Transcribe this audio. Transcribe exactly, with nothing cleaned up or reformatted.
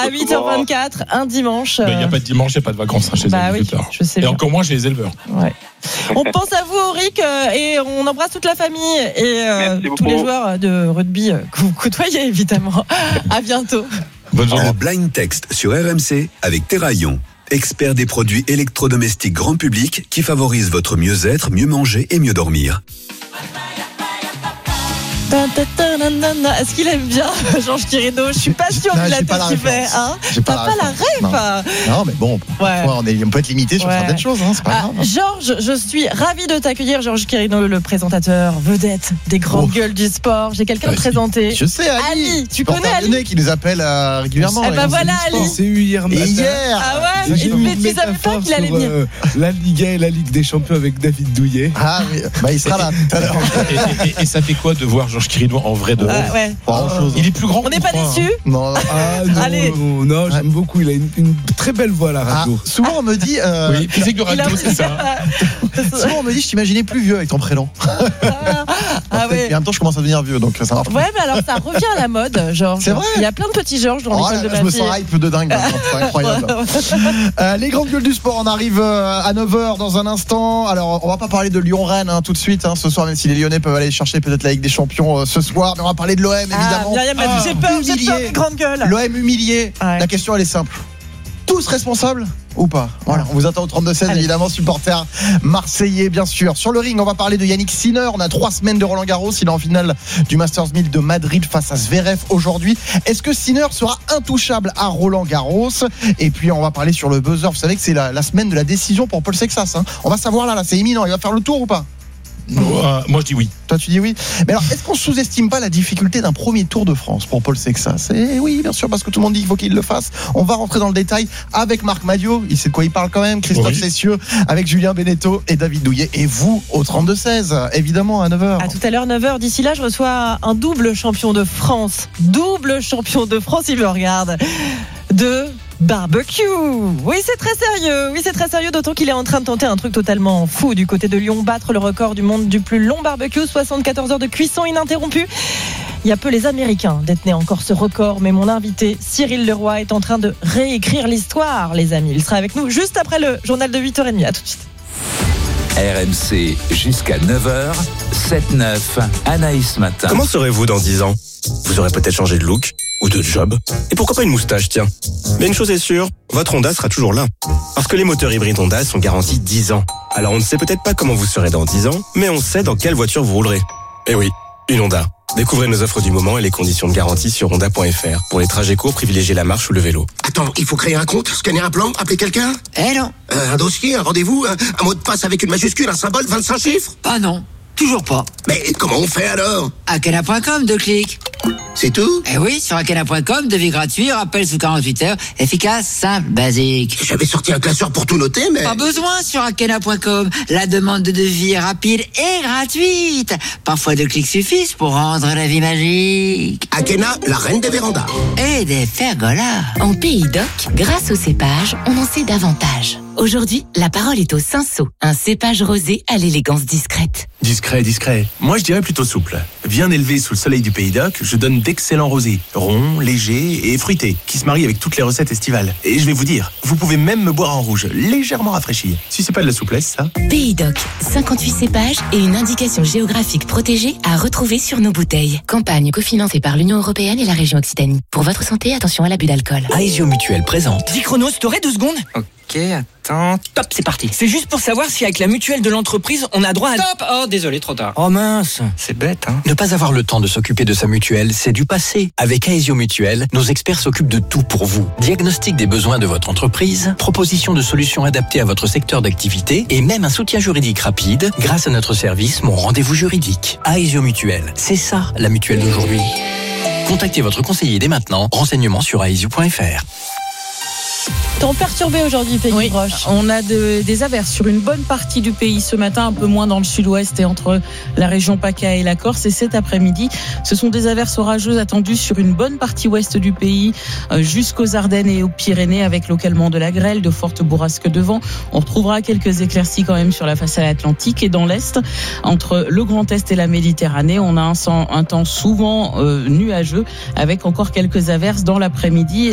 à huit heures vingt-quatre, un dimanche. Il n'y a pas de dimanche, il n'y a pas de vacances hein, chez bah les agriculteurs. Oui, je sais et bien. encore moins chez les éleveurs. Ouais. On pense à vous, Auric, euh, et on embrasse toute la famille et euh, tous les joueurs de rugby euh, que vous côtoyez, évidemment. À bientôt. Bonne journée. En blind text sur R M C avec Terraillon, expert des produits électrodomestiques grand public qui favorisent votre mieux-être, mieux manger et mieux dormir. Est-ce qu'il aime bien Georges Quirino? Je suis pas sûre de la tête qu'il fait. Hein J'ai pas, T'as pas la ref. Non. non, mais bon, ouais. on, est, on peut être limité sur ouais. certaines choses. Hein, c'est pas ah, grave. Georges, je suis ravie de t'accueillir, Georges Quirino, le présentateur vedette des grandes oh. gueules du sport. J'ai quelqu'un ouais, de présenté. Je sais, Ali. Ali tu connais Ali qui nous appelle euh, régulièrement. Eh ben voilà, Ali. C'est eu hier matin. Et hier. Ah ouais. Et mais tu savais pas qu'il allait venir. Euh, la Ligue un et la Ligue des Champions avec David Douillet. Ah, oui. Bah, il sera là tout à l'heure. Et, et, et ça fait quoi de voir Georges Quirino en vrai de ah, ouais. Pas grand chose. Il est plus grand. On n'est pas déçus. Non. Ah non. Allez. Non, non j'aime ouais. beaucoup. Il a une, une très belle voix à la radio. Ah, souvent on me dit. Euh, oui, physique de radio, c'est ça. Souvent on me dit, je t'imaginais plus vieux avec ton prénom. Ah, ah ouais. Et en même temps, je commence à devenir vieux, donc ça marche. Ouais, mais alors ça revient à la mode, Georges. C'est vrai. Il y a plein de petits Georges dans oh, l'école de ma Je me fille. sens hype de dingue. C'est incroyable. euh, les grandes gueules du sport, on arrive à neuf heures dans un instant. Alors, on va pas parler de Lyon-Rennes hein, tout de suite hein, ce soir, même si les Lyonnais peuvent aller chercher peut-être la Ligue des Champions euh, ce soir. Mais on va parler de l'O M, évidemment. Ah, Myriam, ah, j'ai peur, j'ai peur des grandes gueules. L'O M humilié. Ouais. La question, elle est simple. Tous responsables ou pas? Voilà, on vous attend au trente-deux seize, évidemment, supporters marseillais, bien sûr. Sur le ring, on va parler de Yannick Sinner. On a trois semaines de Roland Garros. Il est en finale du Masters mille de Madrid face à Zverev aujourd'hui. Est-ce que Sinner sera intouchable à Roland Garros? Et puis, on va parler sur le buzzer. Vous savez que c'est la, la semaine de la décision pour Paul Sexas. Hein. On va savoir là, là, c'est imminent. Il va faire le tour ou pas? Euh, moi je dis oui. Toi tu dis oui. Mais alors est-ce qu'on sous-estime pas la difficulté d'un premier Tour de France pour Paul Sexas? Et oui, bien sûr, parce que tout le monde dit qu'il faut qu'il le fasse. On va rentrer dans le détail avec Marc Madiot, il sait de quoi il parle quand même, Christophe oui. Cessieux, avec Julien Beneteau et David Douillet. Et vous au trente-deux seize, évidemment à neuf heures. À tout à l'heure, neuf heures. D'ici là, je reçois un double champion de France. Double champion de France, il me regarde. De barbecue. Oui, c'est très sérieux. Oui, c'est très sérieux, d'autant qu'il est en train de tenter un truc totalement fou du côté de Lyon, battre le record du monde du plus long barbecue, soixante-quatorze heures de cuisson ininterrompue. Il y a peu les Américains détenaient encore ce record, mais mon invité Cyril Leroy est en train de réécrire l'histoire, les amis. Il sera avec nous juste après le journal de huit heures trente. À tout de suite. R M C jusqu'à neuf heures, sept neuf, Anaïs Matin. Comment serez-vous dans dix ans? Vous aurez peut-être changé de look ou de job. Et pourquoi pas une moustache, tiens. Mais une chose est sûre, votre Honda sera toujours là. Parce que les moteurs hybrides Honda sont garantis dix ans. Alors on ne sait peut-être pas comment vous serez dans dix ans, mais on sait dans quelle voiture vous roulerez. Eh oui, une Honda. Découvrez nos offres du moment et les conditions de garantie sur honda point f r. Pour les trajets courts, privilégiez la marche ou le vélo. Attends, il faut créer un compte, scanner un plan, appeler quelqu'un? Eh non. Euh, un dossier, un rendez-vous, un, un mot de passe avec une majuscule, un symbole, vingt-cinq chiffres? Ah non, toujours pas. Mais comment on fait alors? Akena point com, deux clics. C'est tout? Eh oui, sur Akena point com, devis gratuit, rappel sous quarante-huit heures, efficace, simple, basique. J'avais sorti un classeur pour tout noter, mais... Pas besoin sur Akena point com. La demande de devis est rapide et gratuite. Parfois deux clics suffisent pour rendre la vie magique. Akena, la reine des vérandas. Et des pergolas. En Pays d'Oc, grâce au cépage, on en sait davantage. Aujourd'hui, la parole est au Cinsault, un cépage rosé à l'élégance discrète. Discret, discret. Moi, je dirais plutôt souple. Bien élevé sous le soleil du Pays d'Oc, je donne d'excellents rosés, ronds, légers et fruités, qui se marient avec toutes les recettes estivales. Et je vais vous dire, vous pouvez même me boire en rouge, légèrement rafraîchi. Si c'est pas de la souplesse, ça. Pays d'Oc, cinquante-huit cépages et une indication géographique protégée à retrouver sur nos bouteilles. Campagne cofinancée par l'Union européenne et la région Occitanie. Pour votre santé, attention à l'abus d'alcool. Aesio Mutuelle présente. dix chronos, t'aurais deux secondes? Ok, attends. Top, c'est parti. C'est juste pour savoir si avec la mutuelle de l'entreprise, on a droit à... Stop! Oh, désolé, trop tard. Oh mince. C'est bête, hein. Ne pas avoir le temps de s'occuper de sa mutuelle, c'est du passé. Avec Aesio Mutuelle, nos experts s'occupent de tout pour vous. Diagnostic des besoins de votre entreprise, proposition de solutions adaptées à votre secteur d'activité et même un soutien juridique rapide grâce à notre service Mon Rendez-vous Juridique. Aesio Mutuelle, c'est ça, la mutuelle d'aujourd'hui. Contactez votre conseiller dès maintenant. Renseignements sur aesio point f r. Temps perturbé aujourd'hui, Peggy oui, Broche. On a de, des averses sur une bonne partie du pays ce matin, un peu moins dans le sud-ouest et entre la région PACA et la Corse. Et cet après-midi, ce sont des averses orageuses attendues sur une bonne partie ouest du pays, euh, jusqu'aux Ardennes et aux Pyrénées, avec localement de la grêle, de fortes bourrasques de vent. On retrouvera quelques éclaircies quand même sur la façade atlantique. Et dans l'est, entre le Grand Est et la Méditerranée, on a un, un temps souvent euh, nuageux, avec encore quelques averses dans l'après-midi.